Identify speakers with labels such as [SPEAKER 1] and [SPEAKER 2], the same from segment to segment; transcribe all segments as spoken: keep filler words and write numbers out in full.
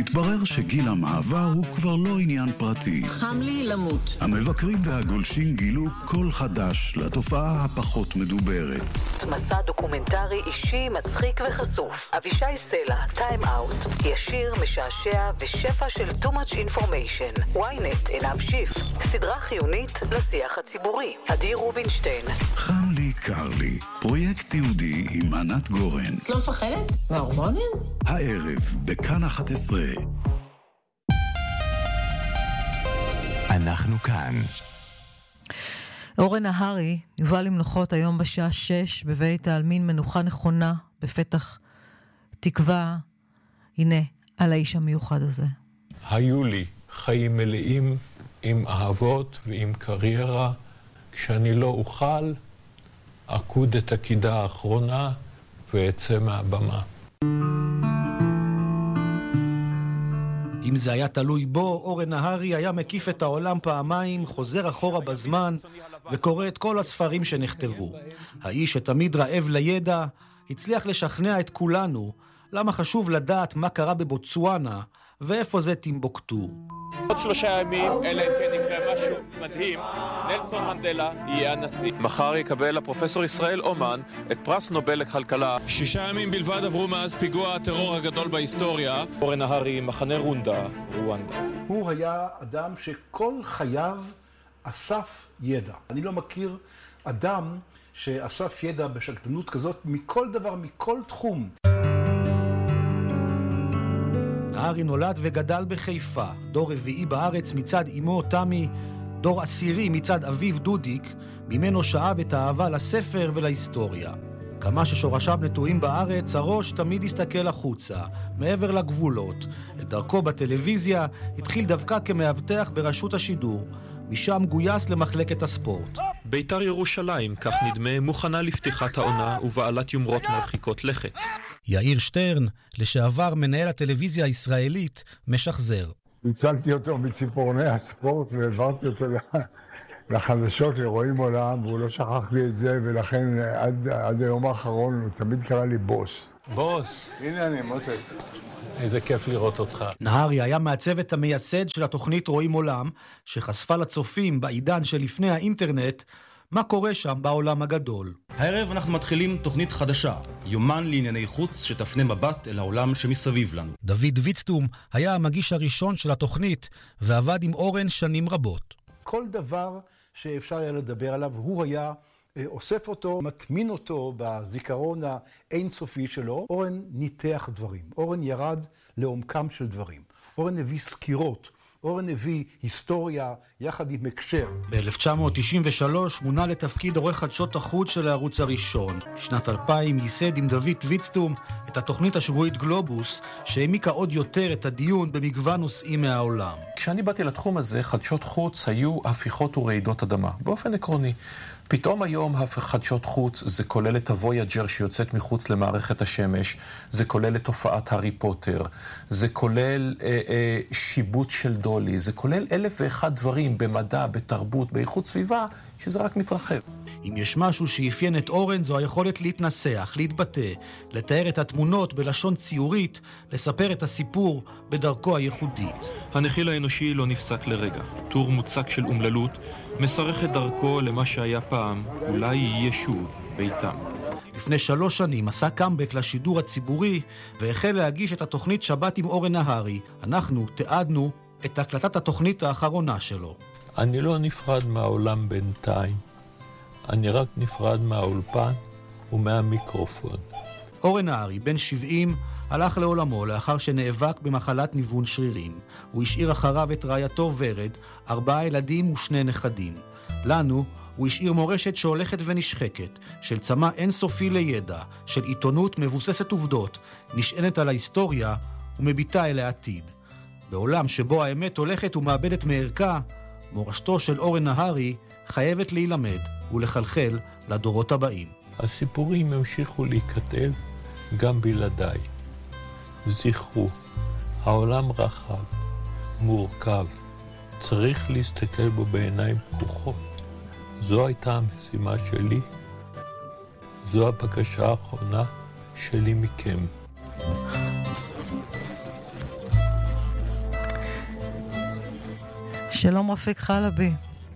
[SPEAKER 1] מתברר שגיל המעבר הוא כבר לא עניין פרטי.
[SPEAKER 2] חם לי למות.
[SPEAKER 1] המבקרים והגולשים גילו קול חדש לתופעה הפחות מדוברת.
[SPEAKER 3] מסע דוקומנטרי אישי, מצחיק וחשוף. אבישי סלע, טיים אאוט, ישיר, משעשע ושפע של too much information. וויינט, עינב שיף. סדרה חיונית לשיח הציבורי. עדי רובינשטיין.
[SPEAKER 1] חם לי, קר לי. פרויקט יהודי עם ענת גורן.
[SPEAKER 2] את לא מפחדת? מההורמונים?
[SPEAKER 1] הערב בכאן אחת עשרה. אנחנו כאן.
[SPEAKER 4] אורן נהרי יובא למנוחות היום בשעה שש בבית העלמין מנוחה נכונה בפתח תקווה. הנה על האיש המיוחד הזה.
[SPEAKER 5] היו לי חיים מלאים עם אהבות ועם קריירה. כשאני לא אוכל, אקוד את הקידה האחרונה ואצא מהבמה.
[SPEAKER 6] אם זה היה תלוי בו, אורן נהרי היה מקיף את העולם פעמיים, חוזר אחורה בזמן וקורא את כל הספרים שנכתבו. האיש שתמיד רעב לידע הצליח לשכנע את כולנו למה חשוב לדעת מה קרה בבוצואנה ואיפה זה טימבוקטו.
[SPEAKER 5] עוד שלושה ימים, אלא אם כן יקרה משהו מדהים, נלסון מנדלה יהיה הנשיא. מחר יקבל הפרופסור ישראל אומן את פרס נובל לכלכלה. שישה ימים בלבד עברו מאז פיגוע הטרור הגדול בהיסטוריה. אורן נהרי, מחנה רונדה, רואנדה.
[SPEAKER 7] הוא היה אדם שכל חייו אסף ידע. אני לא מכיר אדם שאסף ידע בשקדנות כזאת מכל דבר, מכל תחום.
[SPEAKER 6] נהרי נולד וגדל בחיפה, דור רביעי בארץ מצד אמו תמי, דור עשירי מצד אביו דודיק, ממנו שאב את האהבה לספר ולהיסטוריה. כמה ששורשיו נטועים בארץ, הראש תמיד הסתכל החוצה, מעבר לגבולות. את דרכו בטלוויזיה התחיל דווקא כמאבטח ברשות השידור, משם גויס למחלקת הספורט.
[SPEAKER 8] ביתר ירושלים, כך נדמה, מוכנה לפתיחת העונה ובעלת יומרות מרחיקות לכת.
[SPEAKER 6] יאיר שטרן, לשעבר מנהל הטלוויזיה הישראלית, משחזר.
[SPEAKER 9] הצלתי אותו מציפורני הספורט והעברתי אותו לחדשות, לרואים עולם, והוא לא שכח לי את זה, ולכן עד, עד היום האחרון הוא תמיד קרא לי בוס.
[SPEAKER 5] בוס.
[SPEAKER 9] הנה אני, מותק.
[SPEAKER 5] איזה כיף לראות אותך.
[SPEAKER 6] נהרי היה מהצוות המייסד של התוכנית רואים עולם, שחשפה לצופים בעידן שלפני האינטרנט, מה קורה שם בעולם הגדול.
[SPEAKER 10] הערב אנחנו מתחילים תוכנית חדשה, יומן לענייני חוץ שתפנה מבט אל העולם שמסביב לנו.
[SPEAKER 6] דוד ויצטום היה המגיש הראשון של התוכנית, ועבד עם אורן שנים רבות.
[SPEAKER 7] כל דבר שאפשר היה לדבר עליו, הוא היה אוסף אותו, מטמין אותו בזיכרון האינסופי שלו. אורן ניתח דברים, אורן ירד לעומקם של דברים, אורן הביא סקירות, אורן הביא היסטוריה יחד עם הקשר.
[SPEAKER 6] ב-אלף תשע מאות תשעים ושלוש מונה לתפקיד עורך חדשות החוץ של הערוץ הראשון. שנת אלפיים ייסד עם דוד ויצטום את התוכנית השבועית גלובוס, שהעמיקה עוד יותר את הדיון במגוון נושאים מהעולם.
[SPEAKER 5] כשאני באתי לתחום הזה, חדשות חוץ היו הפיכות ורעידות אדמה. באופן עקרוני, פתאום היום חדשות חוץ זה כולל את הוויאג'ר שיוצאת מחוץ למערכת השמש, זה כולל את תופעת הארי פוטר, זה כולל אה, אה, שיבוט של דולי, זה כולל אלף ואחד דברים במדע, בתרבות, באיכות סביבה, שזה רק מתרחב.
[SPEAKER 6] אם יש משהו שאפיין את אורן זו היכולת להתנסח, להתבטא, לתאר את התמונות בלשון ציורית, לספר את הסיפור בדרכו הייחודית.
[SPEAKER 8] הנחיל האנושי לא נפסק לרגע. טור מוצק של אומללות מסרך את דרכו למה שהיה פעם, אולי יהיה שוב ביתם.
[SPEAKER 6] לפני שלוש שנים עשה קאמבק לשידור הציבורי והחל להגיש את התוכנית שבת עם אורן נהרי. אנחנו תיעדנו את הקלטת התוכנית האחרונה שלו.
[SPEAKER 5] אני לא נפרד מהעולם בינתיים. אני רק נפרד מהאולפן ומהמיקרופון.
[SPEAKER 6] אורן נהרי, בן שבעים, הלך לעולמו לאחר שנאבק במחלת ניוון שרירים. הוא השאיר אחריו את רעייתו ורד, ארבעה ילדים ושני נכדים. לנו הוא השאיר מורשת שהולכת ונשחקת, של צמא אינסופי לידע, של עיתונות מבוססת עובדות, נשענת על ההיסטוריה ומביטה אל העתיד. בעולם שבו האמת הולכת ומאבדת מערכה, מורשתו של אורן נהרי חייבת להילמד ולחלחל לדורות הבאים.
[SPEAKER 5] הסיפורים המשיכו להיכתב גם בלעדיי. זכרו, העולם רחב, מורכב, צריך להסתכל בו בעיניים פקוחות. זו הייתה המשימה שלי, זו הבקשה האחרונה שלי מכם.
[SPEAKER 4] שלום רפיק חלבי.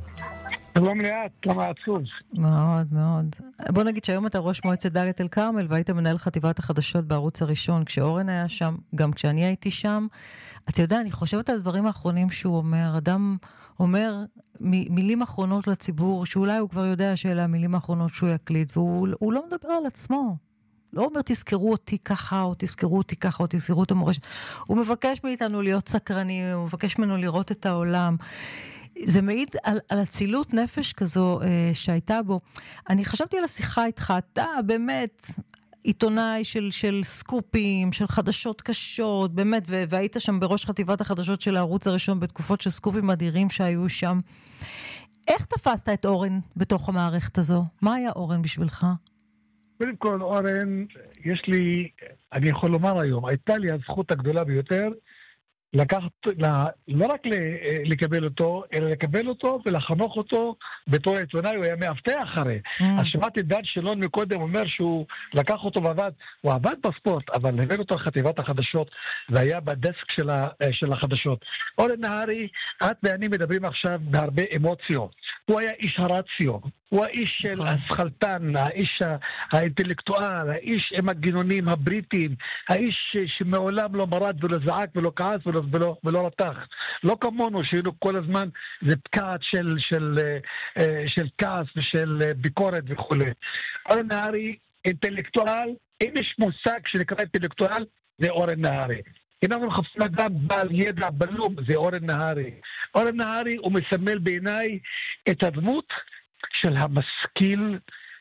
[SPEAKER 11] שלום לאט, למה עצוב?
[SPEAKER 4] מאוד מאוד. בוא נגיד שהיום אתה ראש מועצת דלית אל כרמל, והיית מנהל חטיבת החדשות בערוץ הראשון, כשאורן היה שם, גם כשאני הייתי שם. אתה יודע, אני חושבת על הדברים האחרונים שהוא אומר, אדם אומר מ- מילים אחרונות לציבור, שאולי הוא כבר יודע שאלה המילים האחרונות שהוא יקליט, והוא לא מדבר על עצמו. לא אומר תזכרו אותי ככה, או תזכרו אותי ככה, או תזכרו את המורשת. הוא מבקש מאיתנו להיות סקרנים, הוא מבקש ממנו לראות את העולם. זה מעיד על, על הצילות נפש כזו אה, שהייתה בו. אני חשבתי על השיחה איתך, אתה באמת עיתונאי של, של סקופים, של חדשות קשות, באמת, ו- והיית שם בראש חטיבת החדשות של הערוץ הראשון, בתקופות של סקופים אדירים שהיו שם. איך תפסת את אורן בתוך המערכת הזו? מה היה אורן בשבילך?
[SPEAKER 11] קודם כל, אורן, יש לי, אני יכול לומר היום, הייתה לי הזכות הגדולה ביותר, לקחת, לא רק לקבל אותו, אלא לקבל אותו ולחנוך אותו בתור עיתונאי, הוא היה מאבטח הרי. אז שמעתי דן שילון מקודם אומר שהוא לקח אותו ועבד, הוא עבד בספורט, אבל הביא אותו לחטיבת החדשות, והיה בדסק של החדשות. אורן נהרי, את ואני מדברים עכשיו בהרבה אמוציות. הוא היה איש הרציו, הוא האיש של הסחלטן, האיש האינטלקטואל, האיש עם הגינונים הבריטים, האיש שמעולם לא מרד ולא זעק ולא כעס ולא, ולא, ולא רתח. לא כמונו שהיינו כל הזמן, זה פקעת של, של, של כעס ושל ביקורת וכו'. אורן נהרי, אינטלקטואל, אם יש מושג שנקרא אינטלקטואל, זה אורן נהרי. אם אנחנו מחפשים אדם בעל ידע בלום, זה אורן נהרי. אורן נהרי הוא מסמל בעיניי את הדמות של המשכיל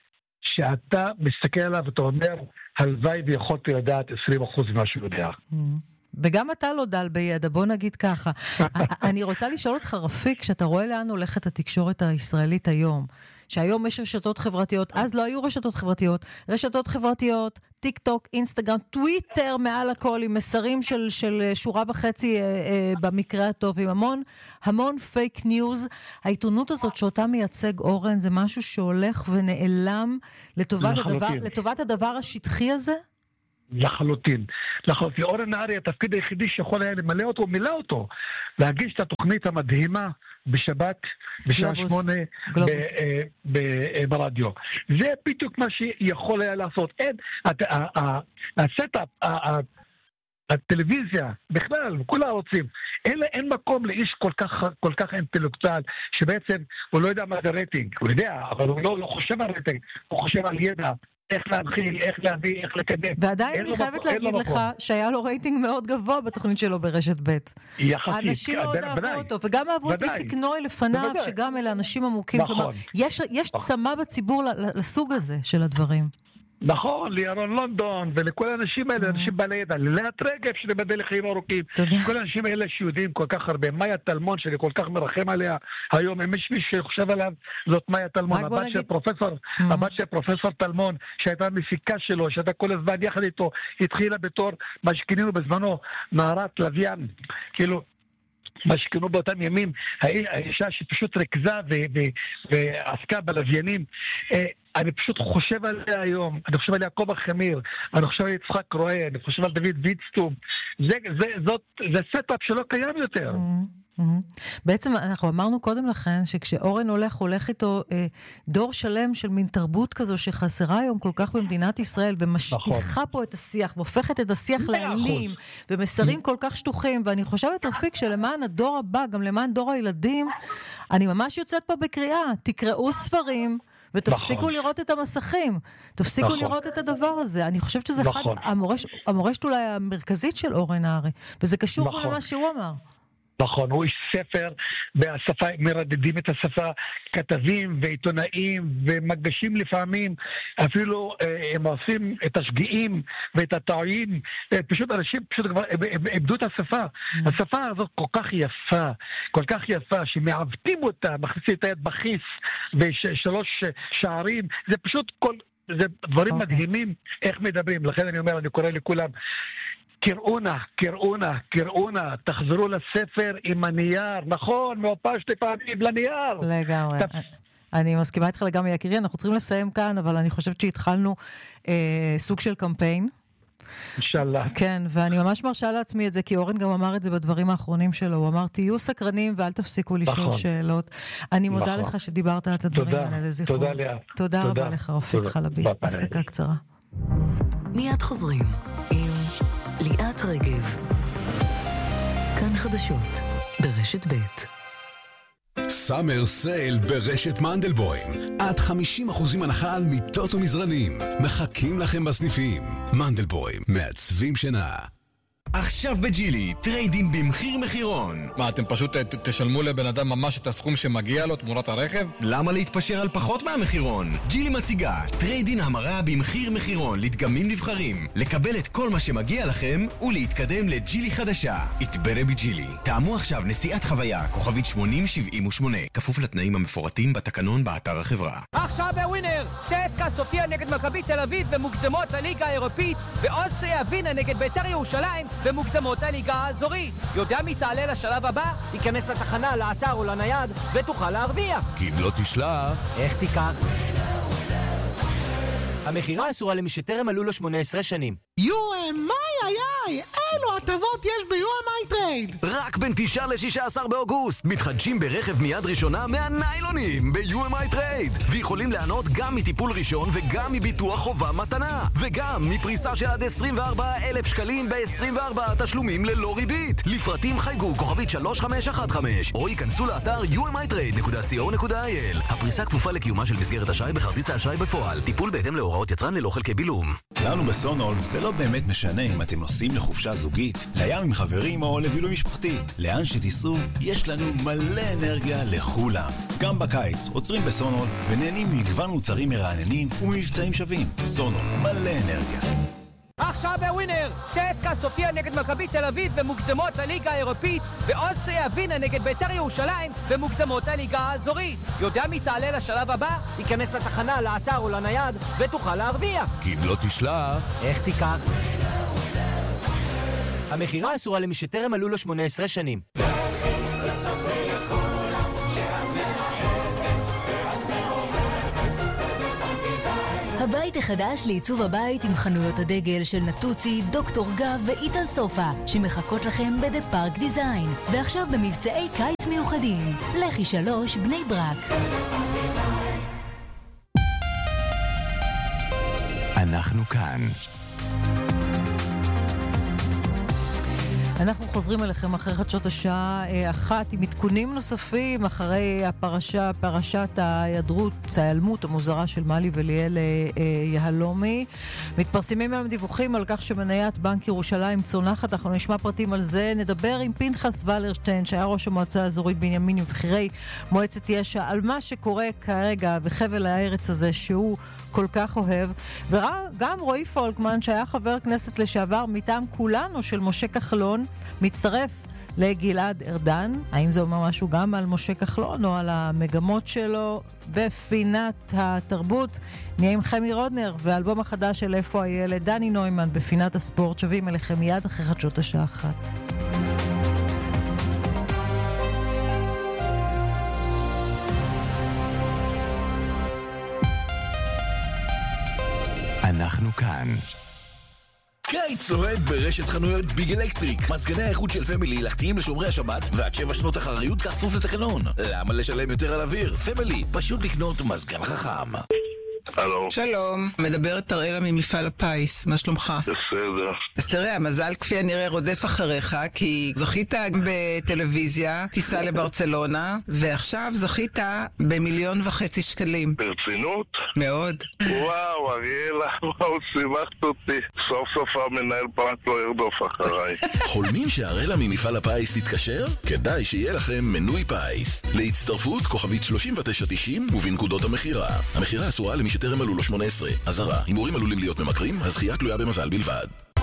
[SPEAKER 11] שאתה מסתכל עליו ואתה אומר, הלוואי ויכולתי לדעת עשרים אחוז ממה שהוא יודע.
[SPEAKER 4] וגם אתה לא דל בידע, בוא נגיד ככה. אני רוצה לשאול אותך, רפיק, כשאתה רואה לאן הולכת התקשורת הישראלית היום, שהיום יש רשתות חברתיות, אז לא היו רשתות חברתיות, רשתות חברתיות, טיק טוק, אינסטגרם, טוויטר מעל הכל, עם מסרים של, של שורה וחצי אה, אה, במקרה הטוב, עם המון, המון פייק ניוז. העיתונות הזאת שאותה מייצג אורן, זה משהו שהולך ונעלם לטובת הדבר, לטובת הדבר השטחי הזה?
[SPEAKER 11] לחלוטין. לחלוטין. אורן נהרי, התפקיד היחידי שיכול היה למלא אותו, הוא מילא אותו. להגיש את התוכנית המדהימה בשבת, בשעה שמונה ברדיו. זה בדיוק מה שיכול היה לעשות. אין, הסטאפ, הטלוויזיה, בכלל, כולם רוצים. אין, אין מקום לאיש כל כך, כל כך אינטלקטואל, שבעצם הוא לא יודע מה זה רייטינג. הוא יודע, אבל הוא לא, לא חושב על רייטינג, הוא חושב על ידע. איך להתחיל, איך להביא, איך לקדם.
[SPEAKER 4] ועדיין אני חייבת להגיד לך שהיה לו רייטינג מאוד גבוה בתוכנית שלו ברשת ב'.
[SPEAKER 11] יחסית.
[SPEAKER 4] האנשים מאוד אהבו אותו, וגם אהבו את איציק נוי לפניו, שגם אלה אנשים עמוקים. כלומר, יש צמא בציבור לסוג הזה של הדברים.
[SPEAKER 11] נכון, לירון לונדון, ולכל האנשים האלה, אנשים בעלי ידע, ללאת רגב שנבדל לחיים ארוכים. כל האנשים האלה שיודעים כל כך הרבה. מאיה טלמון, שאני כל כך מרחם עליה היום, אם יש מישהו שחושב עליו, זאת מאיה טלמון, הבת של פרופסור, הבת של פרופסור טלמון, שהייתה מפיקה שלו, שהייתה כל הזמן יחד איתו, התחילה בתור, מה שכינינו בזמנו, נערת לוויין, כאילו, מה שכינו באותם ימים, האישה שפשוט רכזה ועסקה בלוויינים, אני פשוט חושב עליה היום, אני חושב על יעקב החמיר, אני חושב על יצחק רואה, אני חושב על דוד ויצטום, זה, זה, זאת, זה סטאפ שלא קיים יותר.
[SPEAKER 4] בעצם אנחנו אמרנו קודם לכן שכשאורן הולך, הולך איתו אה, דור שלם של מין תרבות כזו שחסרה היום כל כך במדינת ישראל, ומשטיחה פה את השיח, והופכת את השיח לאלים, ומסרים כל כך שטוחים, ואני חושבת, רפיק, שלמען הדור הבא, גם למען דור הילדים, אני ממש יוצאת פה בקריאה, תקראו ספרים, ותפסיקו לראות את המסכים, תפסיקו לראות את הדבר הזה. אני חושבת שזה אחד, המורשת אולי המרכזית של אורן נהרי, וזה קשור פה למה שהוא אמר.
[SPEAKER 11] נכון, הוא איש ספר, והשפה, מרדדים את השפה, כתבים ועיתונאים ומגשים לפעמים, אפילו אה, הם עושים את השגיאים ואת הטעויים, אה, פשוט אנשים פשוט כבר איבדו את השפה. Mm. השפה הזאת כל כך יפה, כל כך יפה, שמעוותים אותה, מכניסים את היד בכיס בשלוש שערים, זה פשוט כל, זה דברים okay. מדהימים איך מדברים. לכן אני אומר, אני קורא לכולם, קראונה, קראונה, קראונה, תחזרו לספר עם הנייר, נכון, מאופש לפעמים לנייר.
[SPEAKER 4] לגמרי. אני מסכימה איתך לגמרי, יקירי, אנחנו צריכים לסיים כאן, אבל אני חושבת שהתחלנו אה, סוג של קמפיין,
[SPEAKER 11] אינשאללה.
[SPEAKER 4] כן, ואני ממש מרשה לעצמי את זה, כי אורן גם אמר את זה בדברים האחרונים שלו, הוא אמר, תהיו סקרנים ואל תפסיקו לשאול שאלות. אני מודה לך שדיברת את הדברים האלה לזכרו.
[SPEAKER 11] תודה לאה.
[SPEAKER 4] תודה רבה לך, רפיק חלבי. הפסקה קצרה.
[SPEAKER 3] מיד חוזרים עם ליאת רגב. כאן חדשות ברשת ב'.
[SPEAKER 12] סאמר סייל ברשת מנדלבוים. עד חמישים אחוזים הנחה על מיטות ומזרנים. מחכים לכם בסניפים. מנדלבוים, מעצבים שינה.
[SPEAKER 13] עכשיו בג'ילי, טריידין במחיר מחירון.
[SPEAKER 14] מה, אתם פשוט ת, תשלמו לבן אדם ממש את הסכום שמגיע לו תמורת הרכב?
[SPEAKER 13] למה להתפשר על פחות מהמחירון? ג'ילי מציגה טריידין המרה במחיר מחירון לדגמים נבחרים, לקבל את כל מה שמגיע לכם ולהתקדם לג'ילי חדשה. התברא בג'ילי. תאמו עכשיו נסיעת חוויה, כוכבית שמונים שבעים ושמונה, כפוף לתנאים המפורטים בתקנון באתר החברה.
[SPEAKER 15] עכשיו בווינר, צ'סקה סופיה נגד מכבי תל אביב במוקדמות הליגה האירופית, באוסטריה ווינה נגד בית"ר ירושלים במוקדמות הליגה האזורית. יודע מי תעלה לשלב הבא? ייכנס לתחנה, לאתר או לנייד ותוכל להרוויח.
[SPEAKER 12] כי אם לא תשלח...
[SPEAKER 15] איך תיקח? המחירה אסורה למי שטרם מלאו לו שמונה עשרה שנים.
[SPEAKER 16] יו אם איי איי, אילו הטבות יש ב-יו אם איי טרייד.
[SPEAKER 13] רק בין תשעה לשישה עשר באוגוסט מתחדשים ברכב מיד ראשונה מהניילונים ב-יו אם איי טרייד, ויכולים לענות גם מטיפול ראשון וגם מביטוח חובה מתנה, וגם מפריסה של עד עשרים וארבעה אלף שקלים ב-עשרים וארבעה תשלומים ללא ריבית. לפרטים חייגו כוכבית שלוש חמש אחת חמש או ייכנסו לאתר יו אם איי טרייד נקודה סי או נקודה איי אל. הפריסה כפופה לקיומה של מסגרת אשראי בכרטיס האשראי בפועל. טיפול בהתאם להוראות יצרן ללא חלקי בילום.
[SPEAKER 17] לנו בסונול זה לא באמת משנה אם אתם נוסעים לחופשה זוגית, לים עם חברים או לבילוי משפחתי. לאן שתיסעו, יש לנו מלא אנרגיה לכולם. גם בקיץ עוצרים בסונול ונהנים ממגוון מוצרים מרעננים וממבצעים שווים. סונול, מלא אנרגיה.
[SPEAKER 15] עכשיו בווינר, צ'סקה סופיה נגד מכבי תל אביב במוקדמות הליגה האירופית, באוסטריה ווינה נגד בית"ר ירושלים במוקדמות הליגה האזורית. יודע מי תעלה לשלב הבא? ייכנס לתחנה, לאתר או לנייד ותוכל להרוויח.
[SPEAKER 12] כי אם לא תשלח...
[SPEAKER 15] איך תיקח? המחירה אסורה למי שטרם מלאו לו שמונה עשרה שנים.
[SPEAKER 18] הבית החדש לעיצוב הבית עם חנויות הדגל של נטוצי, דוקטור גב ואיטל סופה שמחכות לכם בדה פארק דיזיין, ועכשיו במבצעי קיץ מיוחדים. לכי שלוש בני ברק.
[SPEAKER 12] אנחנו כאן.
[SPEAKER 4] אנחנו חוזרים אליכם אחרי חדשות השעה אחת עם עדכונים נוספים אחרי הפרשה, פרשת ההיעדרות, ההיעלמות המוזרה של מלי וליאל יהלומי. מתפרסמים היום דיווחים על כך שמניית בנק ירושלים צונחת. אנחנו נשמע פרטים על זה. נדבר עם פנחס ולרשטיין שהיה ראש המועצה האזורית בנימין מבחירי מועצת יש"ע על מה שקורה כרגע בחבל הארץ הזה שהוא כל כך אוהב, וגם רועי פולקמן שהיה חבר כנסת לשעבר מטעם כולנו של משה כחלון מצטרף לגלעד ארדן. האם זה אומר משהו גם על משה כחלון או על המגמות שלו? בפינת התרבות נהיה עם חמי רודנר והאלבום החדש של איפה הילד. דני נוימן בפינת הספורט. שווים אליכם מיד אחרי חדשות השעה אחת.
[SPEAKER 12] אנחנו כאן.
[SPEAKER 13] קיץ לוהד ברשת חנויות ביג אלקטריק. מזגני האיכות של פמילי הלכתיים לשומרי השבת ועד שבע שנות אחריות כפוף לתקנון. למה לשלם יותר על אוויר? פמילי, פשוט לקנות מזגן חכם.
[SPEAKER 2] הלו. שלום, מדברת אראלה ממפעל הפיס, מה שלומך?
[SPEAKER 19] בסדר.
[SPEAKER 2] אז תראה, המזל כפי הנראה רודף אחריך, כי זכית בטלוויזיה, טיסה לברצלונה, ועכשיו זכית במיליון וחצי שקלים.
[SPEAKER 19] ברצינות?
[SPEAKER 2] מאוד.
[SPEAKER 19] וואו, אריאלה, וואו, שימחת אותי. סוף סוף המנהל פרט לא ירדוף אחריי.
[SPEAKER 12] חולמים שאראלה ממפעל הפיס תתקשר? כדאי שיהיה לכם מנוי פיס. להצטרפות כוכבית שלושים ותשע תשעים ובנקודות המחירה. המחירה אסורה למי שטרם מלאו לו שמונה עשרה. אזהרה, הימורים עלולים להיות ממכרים, הזכייה תלויה במזל בלבד.